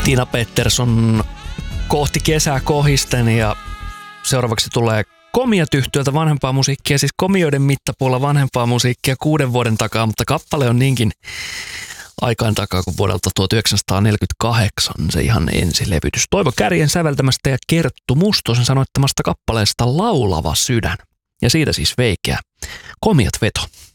Tina Pettersson kohti kesää kohisten ja seuraavaksi tulee Komiat yhtyöltä vanhempaa musiikkia, siis Komioiden mittapuolella vanhempaa musiikkia 6 vuoden takaa, mutta kappale on niinkin aikaan takaa kuin vuodelta 1948 se ihan ensilevytys. Toivo Kärjen säveltämästä ja Kerttu Mustosen sanoittamasta kappaleesta Laulava sydän. Ja siitä siis veikeä Komiat veto.